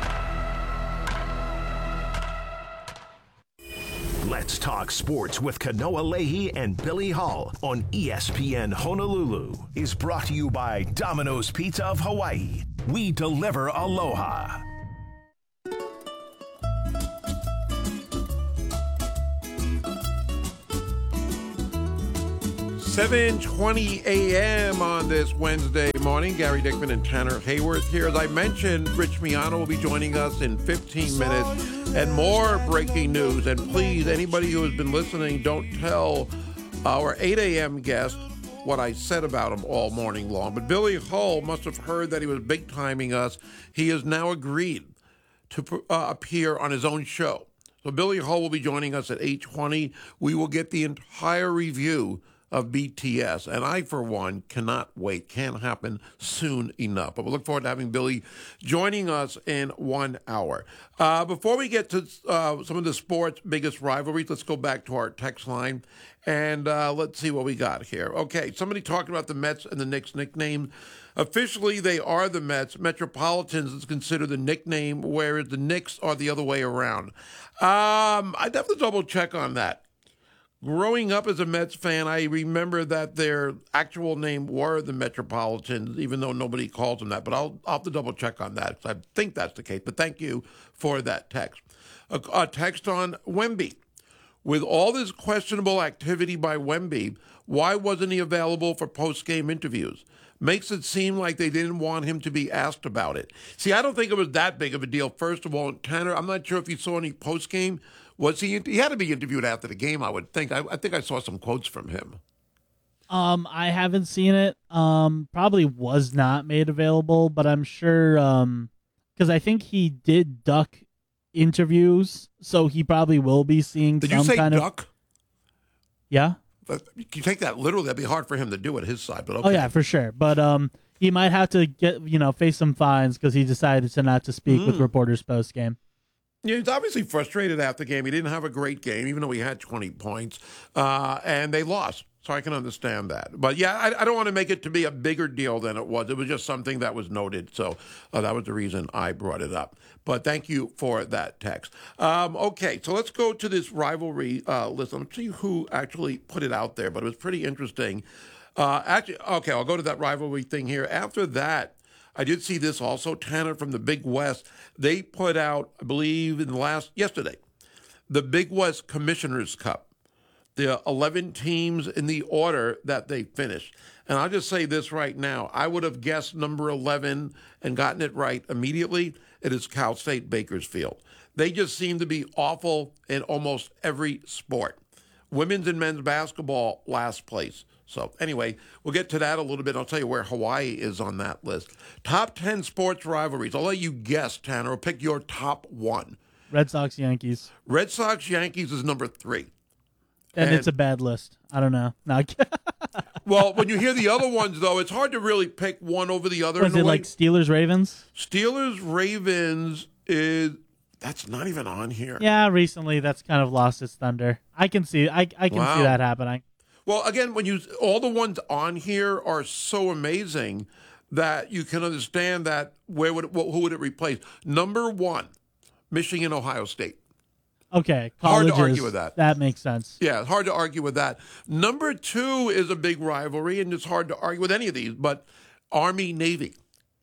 Let's talk sports with Kanoa Leahy and Billy Hall on E S P N Honolulu is brought to you by Domino's Pizza of Hawaii. We deliver aloha. seven twenty a.m. on this Wednesday morning. Gary Dickman and Tanner Hayworth here. As I mentioned, Rich Miano will be joining us in fifteen minutes. And more breaking news. And please, anybody who has been listening, don't tell our eight a.m. guest what I said about him all morning long. But Billy Hull must have heard that he was big-timing us. He has now agreed to uh, appear on his own show. So Billy Hull will be joining us at eight twenty. We will get the entire review of B T S, and I, for one, cannot wait. Can't happen soon enough. But we look forward to having Billy joining us in one hour. Uh, before we get to uh, some of the sports' biggest rivalries, let's go back to our text line, and uh, let's see what we got here. Okay, somebody talking about the Mets and the Knicks nickname. Officially, they are the Mets. Metropolitans is considered the nickname, whereas the Knicks are the other way around. Um, I'd have to double check on that. Growing up as a Mets fan, I remember that their actual name were the Metropolitans, even though nobody calls them that. But I'll, I'll have to double check on that. I think that's the case. But thank you for that text. A, a text on Wemby. With all this questionable activity by Wemby, why wasn't he available for post-game interviews? Makes it seem like they didn't want him to be asked about it. See, I don't think it was that big of a deal. First of all, Tanner, I'm not sure if you saw any post-game. Was he? He had to be interviewed after the game, I would think. I, I think I saw some quotes from him. Um, I haven't seen it. Um, probably was not made available, but I'm sure. Um, because I think he did duck interviews, so he probably will be seeing. Did some you say kind duck? Of... Yeah. But you take that literally. That'd be hard for him to do at his side. But okay. Oh yeah, for sure. But um, he might have to get you know face some fines because he decided to not to speak mm. with reporters post game. Yeah, he's obviously frustrated after the game. He didn't have a great game, even though he had twenty points, uh, and they lost. So I can understand that. But, yeah, I, I don't want to make it to be a bigger deal than it was. It was just something that was noted. So uh, that was the reason I brought it up. But thank you for that text. Um, okay, so let's go to this rivalry uh, list. Let's see who actually put it out there. But it was pretty interesting. Uh, actually, okay, I'll go to that rivalry thing here. After that, I did see this also, Tanner, from the Big West. They put out, I believe, in the last, yesterday, the Big West Commissioners Cup. The eleven teams in the order that they finished. And I'll just say this right now. I would have guessed number eleven and gotten it right immediately. It is Cal State Bakersfield. They just seem to be awful in almost every sport. Women's and men's basketball, last place. So anyway, we'll get to that a little bit. I'll tell you where Hawaii is on that list. Top ten sports rivalries. I'll let you guess, Tanner. I'll pick your top one. Red Sox, Yankees. Red Sox, Yankees is number three. And, and it's a bad list. I don't know. No. Well, when you hear the other ones, though, it's hard to really pick one over the other. Was it like Steelers, Ravens? Steelers, Ravens is... That's not even on here. Yeah, recently that's kind of lost its thunder. I can see I I can wow. see that happening. Well, again, when you all the ones on here are so amazing that you can understand that where would it, who would it replace? Number one, Michigan, Ohio State. Okay, colleges, hard to argue with that. That makes sense. Yeah, hard to argue with that. Number two is a big rivalry, and it's hard to argue with any of these. But Army Navy.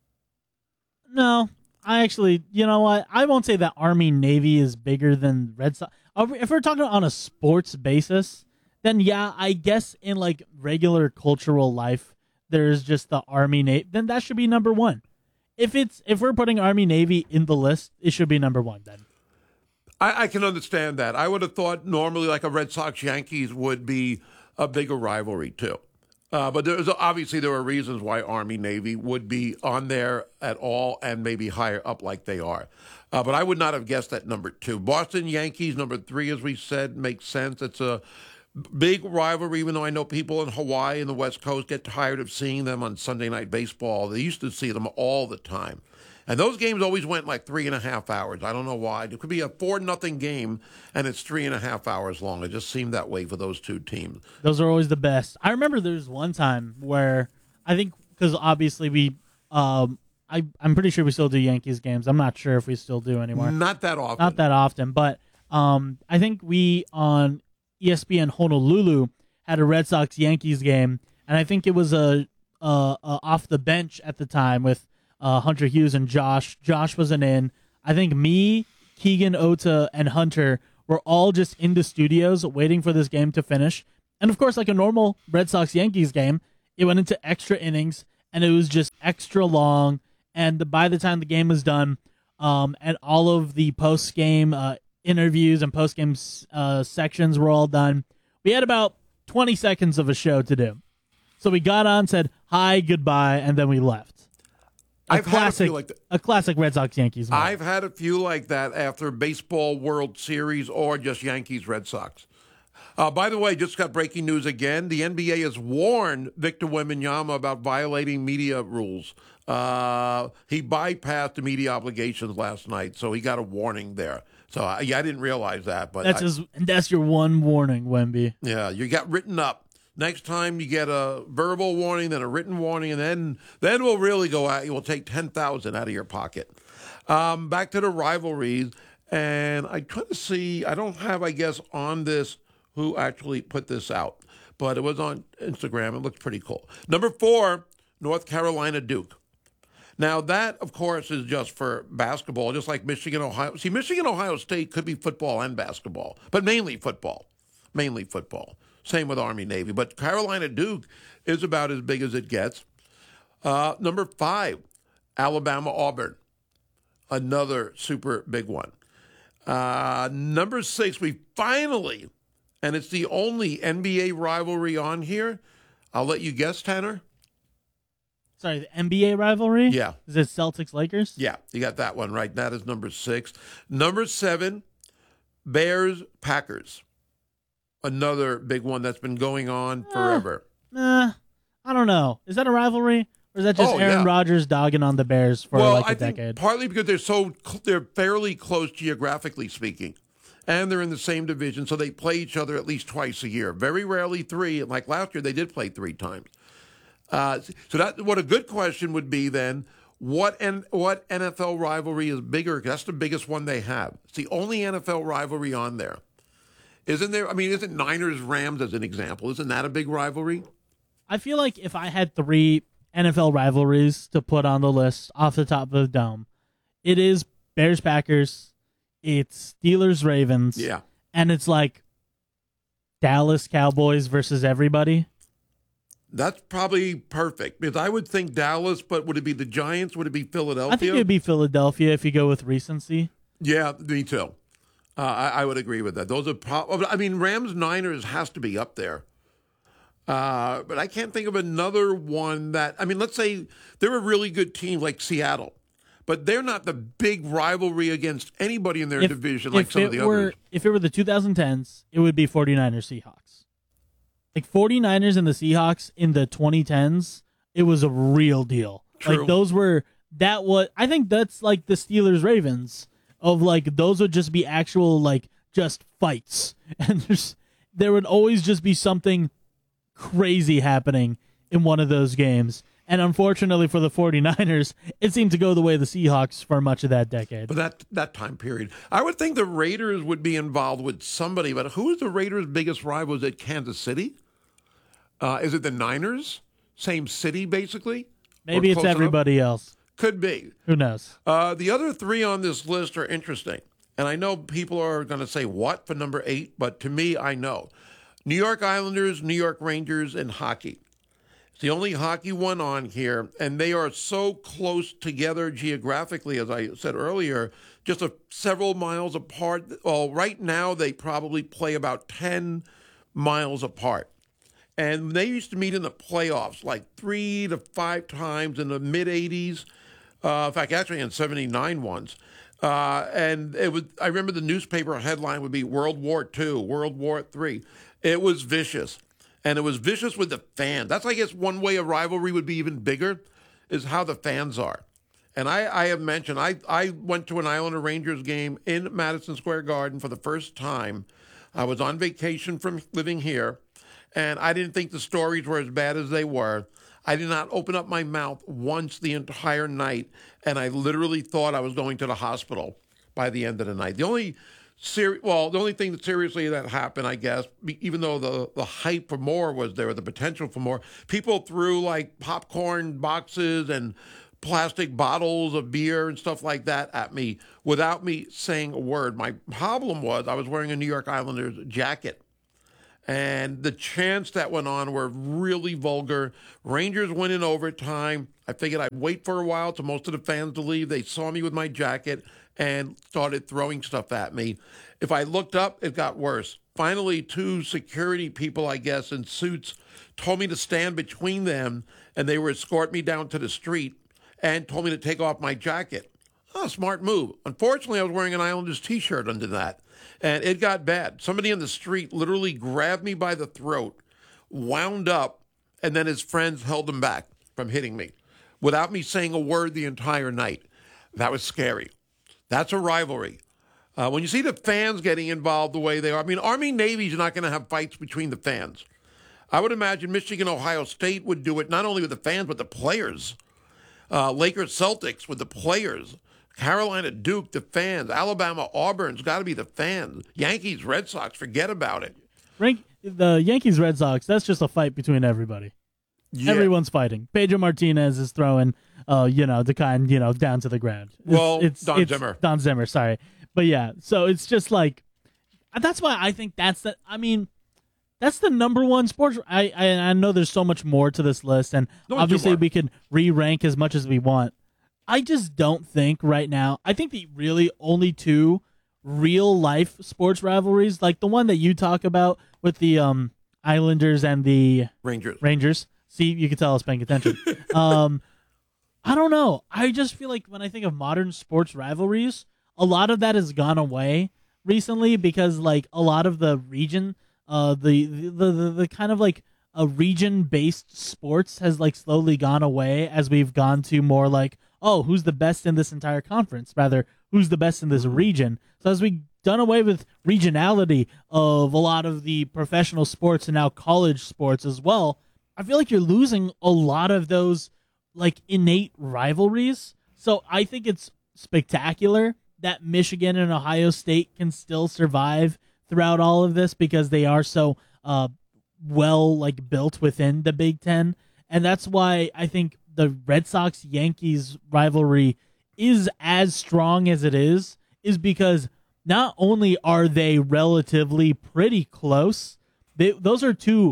No. I actually, you know what? I won't say that Army Navy is bigger than Red Sox. If we're talking on a sports basis, then yeah, I guess in like regular cultural life, there's just the Army Navy. Then that should be number one. If it's if we're putting Army Navy in the list, it should be number one then. I, I can understand that. I would have thought normally like a Red Sox Yankees would be a bigger rivalry too. Uh, but there's obviously there are reasons why Army Navy would be on there at all and maybe higher up like they are. Uh, but I would not have guessed that number two. Boston Yankees, number three, as we said, makes sense. It's a big rivalry, even though I know people in Hawaii and the West Coast get tired of seeing them on Sunday Night Baseball. They used to see them all the time. And those games always went like three and a half hours. I don't know why. It could be a four nothing game, and it's three and a half hours long. It just seemed that way for those two teams. Those are always the best. I remember there was one time where I think because obviously we, um, I I'm pretty sure we still do Yankees games. I'm not sure if we still do anymore. Not that often. Not that often, but um, I think we on E S P N Honolulu had a Red Sox Yankees game, and I think it was a, a, a off the bench at the time with. Uh, Hunter Hughes and Josh. Josh wasn't in. I think me, Keegan, Ota, and Hunter were all just in the studios waiting for this game to finish. And, of course, like a normal Red Sox-Yankees game, it went into extra innings, and it was just extra long. And by the time the game was done, um, and all of the post-game uh, interviews and post-game uh, sections were all done, we had about twenty seconds of a show to do. So we got on, said hi, goodbye, and then we left. A I've classic, had a few like that. a classic Red Sox-Yankees moment. I've had a few like that after baseball World Series or just Yankees-Red Sox. Uh, by the way, just got breaking news again. The N B A has warned Victor Wembanyama about violating media rules. Uh, he bypassed the media obligations last night, so he got a warning there. So uh, yeah, I didn't realize that, but that's I, his, that's your one warning, Wemby. Yeah, you got written up. Next time you get a verbal warning, then a written warning, and then then we'll really go out. We'll take ten thousand out of your pocket. Um, back to the rivalries, and I try to see. I don't have, I guess, on this who actually put this out, but it was on Instagram. It looks pretty cool. Number four, North Carolina Duke. Now that, of course, is just for basketball, just like Michigan, Ohio. See, Michigan, Ohio State could be football and basketball, but mainly football, mainly football. Same with Army, Navy. But Carolina Duke is about as big as it gets. Uh, number five, Alabama Auburn. Another super big one. Uh, number six, we finally, and it's the only N B A rivalry on here. I'll let you guess, Tanner. Sorry, the N B A rivalry? Yeah. Is it Celtics-Lakers? Yeah, you got that one right. That is number six. Number seven, Bears-Packers. Another big one that's been going on forever. Uh, uh, I don't know. Is that a rivalry? Or is that just Oh, Aaron yeah. Rodgers dogging on the Bears for well, like a I decade? think partly because they're so they're fairly close geographically speaking, and they're in the same division, so they play each other at least twice a year. Very rarely three. And like last year, they did play three times. Uh, so that what a good question would be then. What N, what N F L rivalry is bigger? That's the biggest one they have. It's the only N F L rivalry on there. Isn't there? I mean, isn't Niners Rams as an example? Isn't that a big rivalry? I feel like if I had three N F L rivalries to put on the list off the top of the dome, it is Bears Packers, it's Steelers Ravens, yeah, and it's like Dallas Cowboys versus everybody. That's probably perfect because I would think Dallas, but would it be the Giants? Would it be Philadelphia? I think it would be Philadelphia if you go with recency. Yeah, me too. Uh, I, I would agree with that. Those are, pro- I mean, Rams Niners has to be up there. Uh, but I can't think of another one that, I mean, let's say they're a really good team like Seattle, but they're not the big rivalry against anybody in their If- division like if some of it the were, others. If it were the twenty tens, it would be 49ers Seahawks. Like 49ers and the Seahawks in the twenty tens, it was a real deal. True. Like those were, that was, I think that's like the Steelers Ravens. Of like those would just be actual like just fights, and there's there would always just be something crazy happening in one of those games. And unfortunately for the 49ers, it seemed to go the way of the Seahawks for much of that decade. But that that time period, I would think the Raiders would be involved with somebody. But who is the Raiders' biggest rival? Is it Kansas City? Uh, is it the Niners? Same city, basically. Maybe Or it's close enough? everybody else. Could be. Who knows? Uh, the other three on this list are interesting. And I know people are going to say, what, for number eight? But to me, I know. New York Islanders, New York Rangers, and hockey. It's the only hockey one on here. And they are so close together geographically, as I said earlier, just a, several miles apart. Well, right now, they probably play about ten miles apart. And they used to meet in the playoffs like three to five times in the mid-eighties. Uh, in fact, actually in seventy-nine once. Uh, and it was, I remember the newspaper headline would be World War Two, World War Three. It was vicious. And it was vicious with the fans. That's, I guess, one way a rivalry would be even bigger is how the fans are. And I, I have mentioned, I, I went to an Islander Rangers game in Madison Square Garden for the first time. I was on vacation from living here, and I didn't think the stories were as bad as they were. I did not open up my mouth once the entire night, and I literally thought I was going to the hospital by the end of the night. The only seri- well, the only thing that seriously that happened, I guess, be- even though the, the hype for more was there, the potential for more, people threw like popcorn boxes and plastic bottles of beer and stuff like that at me without me saying a word. My problem was I was wearing a New York Islanders jacket. And the chants that went on were really vulgar. Rangers win in overtime. I figured I'd wait for a while till most of the fans to leave. They saw me with my jacket and started throwing stuff at me. If I looked up, it got worse. Finally, two security people, I guess, in suits, told me to stand between them, and they were escort me down to the street and told me to take off my jacket. Oh, smart move. Unfortunately, I was wearing an Islanders T-shirt under that, and it got bad. Somebody in the street literally grabbed me by the throat, wound up, and then his friends held him back from hitting me without me saying a word the entire night. That was scary. That's a rivalry. Uh, when you see the fans getting involved the way they are, I mean, Army-Navy's not going to have fights between the fans. I would imagine Michigan-Ohio State would do it not only with the fans, but the players. Uh, Lakers-Celtics with the players. Carolina-Duke, the fans. Alabama-Auburn's got to be the fans. Yankees-Red Sox, forget about it. Rank, the Yankees-Red Sox, that's just a fight between everybody. Yeah. Everyone's fighting. Pedro Martinez is throwing, uh, you know, the kind, you know, down to the ground. It's, well, it's, Don it's Zimmer. Don Zimmer, sorry. But yeah, so it's just like, that's why I think that's the, I mean, that's the number one sports. I, I, I know there's so much more to this list, and no, obviously we can re-rank as much as we want. I just don't think right now, I think the really only two real-life sports rivalries, like the one that you talk about with the um, Islanders and the Rangers. Rangers. See, you can tell I was paying attention. um, I don't know. I just feel like when I think of modern sports rivalries, a lot of that has gone away recently because, like, a lot of the region, uh, the the the, the kind of like a region-based sports has like slowly gone away as we've gone to more like, oh, who's the best in this entire conference? Rather, who's the best in this region? So as we done away with regionality of a lot of the professional sports and now college sports as well, I feel like you're losing a lot of those like innate rivalries. So I think it's spectacular that Michigan and Ohio State can still survive throughout all of this because they are so uh, well like built within the Big Ten. And that's why I think the Red Sox-Yankees rivalry is as strong as it is, is because not only are they relatively pretty close, they, those are two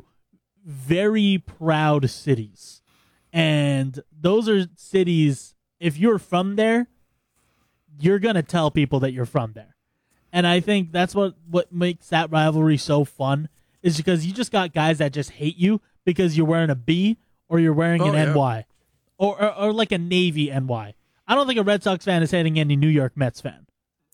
very proud cities. And those are cities, if you're from there, you're going to tell people that you're from there. And I think that's what, what makes that rivalry so fun, is because you just got guys that just hate you because you're wearing a B or you're wearing oh, an yeah. N Y. Or, or or like a Navy N Y. I don't think a Red Sox fan is hating any New York Mets fan.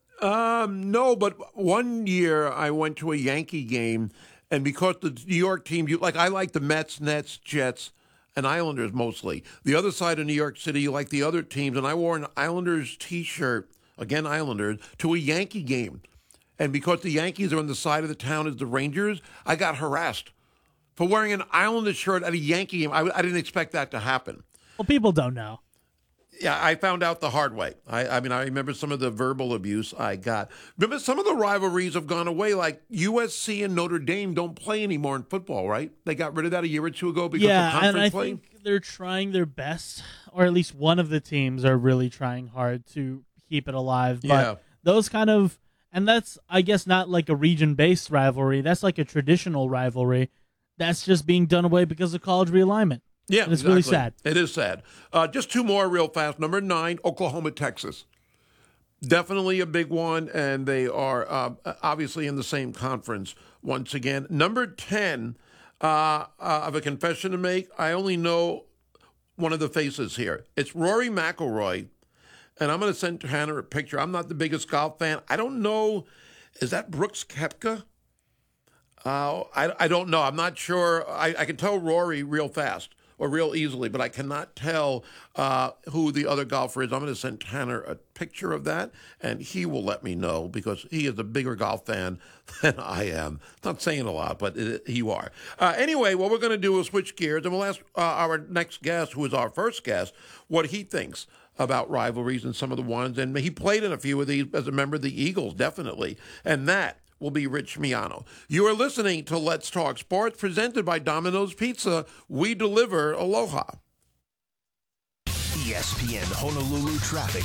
Um, no, but one year I went to a Yankee game, and because the New York team, you like, I like the Mets, Nets, Jets, and Islanders mostly. The other side of New York City, you like the other teams, and I wore an Islanders T-shirt, again Islanders, to a Yankee game. And because the Yankees are on the side of the town as the Rangers, I got harassed for wearing an Islanders shirt at a Yankee game. I, I didn't expect that to happen. Well, people don't know. Yeah, I found out the hard way. I, I mean, I remember some of the verbal abuse I got. Remember, some of the rivalries have gone away, like U S C and Notre Dame don't play anymore in football, right? They got rid of that a year or two ago because yeah, of conference and I play. think they're trying their best, or at least one of the teams are really trying hard to keep it alive. But Yeah. those kind of, and that's, I guess, not like a region-based rivalry. That's like a traditional rivalry. That's just being done away because of college realignment. Yeah, and it's exactly. really sad. It is sad. Uh, just two more real fast. Number nine, Oklahoma, Texas. Definitely a big one, and they are uh, obviously in the same conference once again. Number ten, uh, uh, I have a confession to make. I only know one of the faces here. It's Rory McIlroy, and I'm going to send Hannah a picture. I'm not the biggest golf fan. I don't know. Is that Brooks Koepka? Uh, I, I don't know. I'm not sure. I, I can tell Rory real fast. Or real easily, but I cannot tell uh, who the other golfer is. I'm going to send Tanner a picture of that, and he will let me know because he is a bigger golf fan than I am. Not saying a lot, but it, you are. Uh, anyway, what we're going to do is switch gears, and we'll ask uh, our next guest, who is our first guest, what he thinks about rivalries and some of the ones. And he played in a few of these as a member of the Eagles, definitely. And that will be Rich Miano. You are listening to Let's Talk Sports, presented by Domino's Pizza. We deliver aloha. E S P N Honolulu traffic.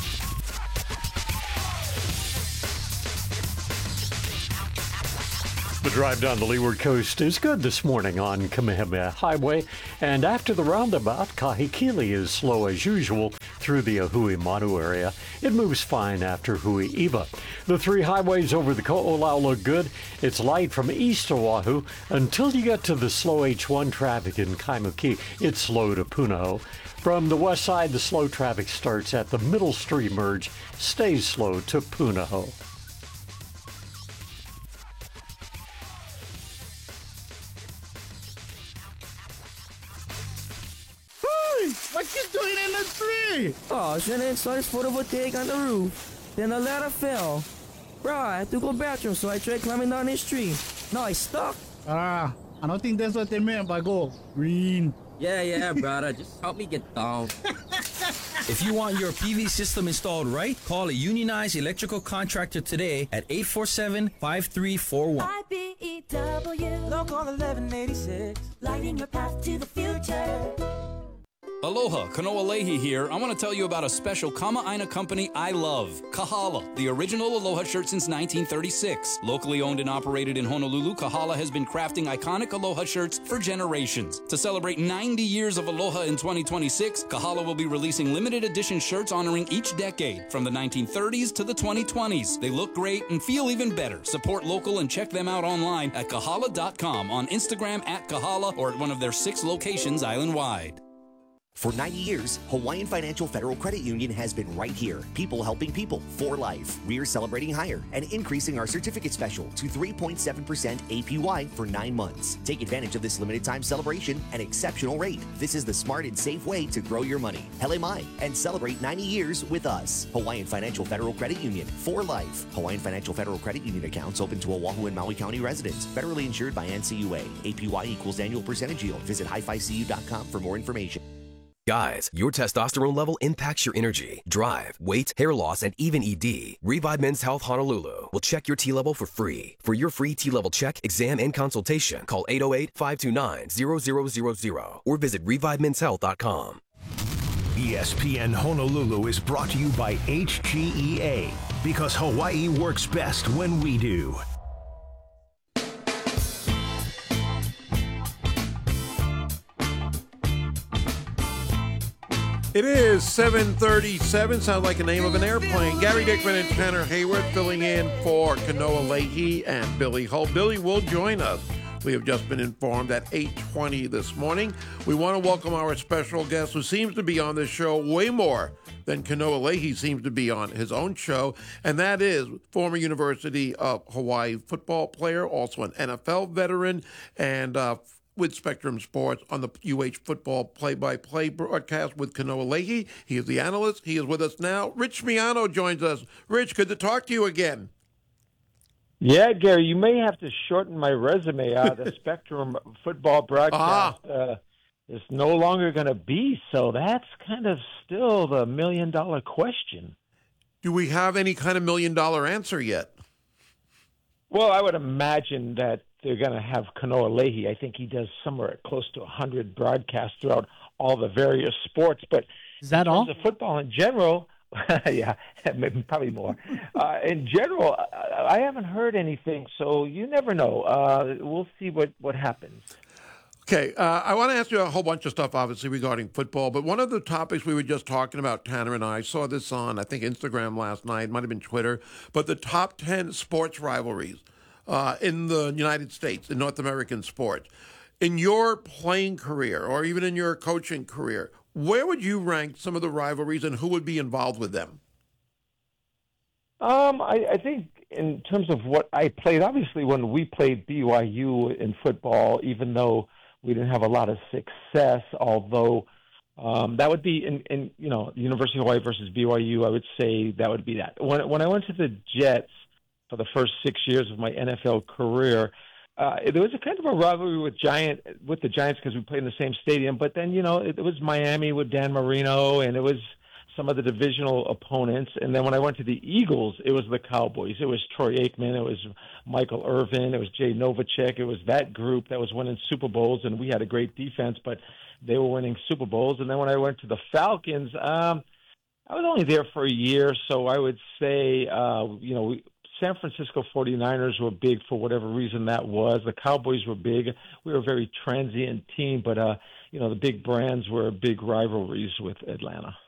The drive down the Leeward Coast is good this morning on Kamehameha Highway, and after the roundabout, Kahikili is slow as usual through the Ahui Manu area. It moves fine after Hui Iwa. The three highways over the Ko'olau look good. It's light from east Oahu until you get to the slow H one traffic in Kaimuki. It's slow to Punahou. From the west side, the slow traffic starts at the Middle Street merge, stays slow to Punahou. What you doing in the tree? Oh, I was trying to install this photovoltaic on the roof. Then the ladder fell. Bro, I had to go bathroom, so I tried climbing down this tree. Now I stuck. Ah, I don't think that's what they meant by go green. Yeah, yeah, brother. Just help me get down. If you want your P V system installed right, call a unionized electrical contractor today at eight four seven, five three four one. I B E W, Local eleven eighty-six, lighting your path to the future. Aloha, Kanoa Leahy here. I want to tell you about a special Kama'aina company I love, Kahala, the original Aloha shirt since nineteen thirty-six. Locally owned and operated in Honolulu, Kahala has been crafting iconic Aloha shirts for generations. To celebrate ninety years of Aloha in twenty twenty-six, Kahala will be releasing limited edition shirts honoring each decade, from the nineteen thirties to the twenty twenties. They look great and feel even better. Support local and check them out online at kahala dot com, on Instagram at Kahala, or at one of their six locations island-wide. For ninety years, Hawaiian Financial Federal Credit Union has been right here. People helping people for life. We are celebrating higher and increasing our certificate special to three point seven percent A P Y for nine months. Take advantage of this limited time celebration and exceptional rate. This is the smart and safe way to grow your money. Hele mai, and celebrate ninety years with us. Hawaiian Financial Federal Credit Union for life. Hawaiian Financial Federal Credit Union accounts open to Oahu and Maui County residents. Federally insured by N C U A. A P Y equals annual percentage yield. Visit hi fi c u dot com for more information. Guys, your testosterone level impacts your energy, drive, weight, hair loss, and even E D. Revive Men's Health Honolulu will check your T level for free. For your free T level check, exam, and consultation, call eight oh eight, five two nine, zero zero zero zero or visit revive men's health dot com. E S P N Honolulu is brought to you by H G E A, because Hawaii works best when we do. It is seven thirty-seven. Sounds like the name of an airplane. Gary Dickman and Tanner Hayward filling in for Kanoa Leahy and Billy Hull. Billy will join us. We have just been informed at eight twenty this morning. We want to welcome our special guest who seems to be on this show way more than Kanoa Leahy seems to be on his own show, and that is former University of Hawaii football player, also an N F L veteran, and uh, with Spectrum Sports on the U H football play-by-play broadcast with Kanoa Leahy. He is the analyst. He is with us now. Rich Miano joins us. Rich, good to talk to you again. Yeah, Gary, you may have to shorten my resume. Uh, the Spectrum football broadcast ah. uh, is no longer going to be, so that's kind of still the million-dollar question. Do we have any kind of million-dollar answer yet? Well, I would imagine that they're going to have Kanoa Leahy. I think he does somewhere close to one hundred broadcasts throughout all the various sports. But is that in all? terms of football in general, yeah, maybe, probably more. Uh, in general, I, I haven't heard anything, so you never know. Uh, we'll see what, what happens. Okay, uh, I want to ask you a whole bunch of stuff, obviously, regarding football, but one of the topics we were just talking about, Tanner and I, saw this on, I think, Instagram last night, might have been Twitter, but the top ten sports rivalries uh, in the United States, in North American sports. In your playing career, or even in your coaching career, where would you rank some of the rivalries and who would be involved with them? Um, I, I think in terms of what I played, obviously when we played B Y U in football, even though we didn't have a lot of success, although um, that would be in, in, you know, University of Hawaii versus B Y U, I would say that would be that. When, when I went to the Jets for the first six years of my N F L career, uh, there was a kind of a rivalry with Giant with the Giants because we played in the same stadium. But then, you know, it, it was Miami with Dan Marino, and it was some of the divisional opponents. And then when I went to the Eagles, it was the Cowboys. It was Troy Aikman. It was Michael Irvin. It was Jay Novacek. It was that group that was winning Super Bowls, and we had a great defense, but they were winning Super Bowls. And then when I went to the Falcons, um, I was only there for a year, so I would say, uh, you know, we, San Francisco forty-niners were big for whatever reason that was. The Cowboys were big. We were a very transient team, but, uh, you know, the big brands were big rivalries with Atlanta.